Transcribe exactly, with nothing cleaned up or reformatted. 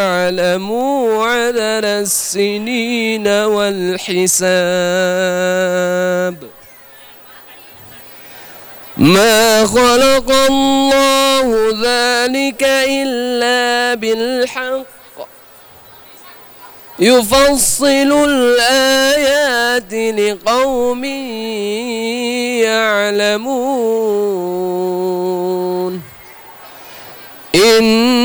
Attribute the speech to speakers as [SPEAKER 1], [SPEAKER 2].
[SPEAKER 1] يعلموا عدد السنين والحساب. ما خلق الله ذلك إلا بالحق يفصل الآيات لقوم يعلمون. إن